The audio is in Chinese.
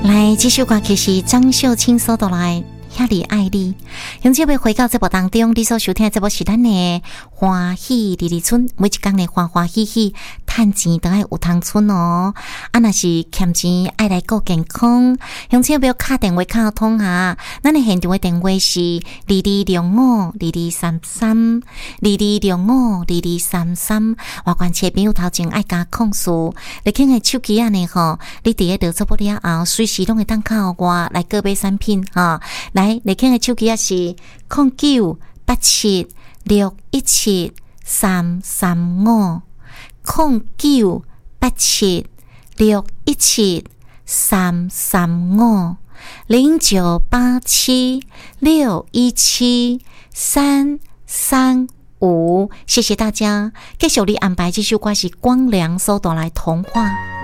来，这首歌曲是张秀清所带来遐里爱你，用这位回到这部当中，你所收听的这部是咱的欢喜里里村，每一天的欢欢喜喜，趁钱都爱有通村哦。啊，若是欠钱，爱来顾健康，用这要打电话卡通哈。咱的现场的电话是22052233，22052233。外观车朋友头前爱加控诉，你看个手机啊呢吼，你伫个得做不了后，随时拢会当靠我来个别产品哈。来，你看个手机啊是0987617335，09876335，谢谢大家。继续我是光良所带来童话。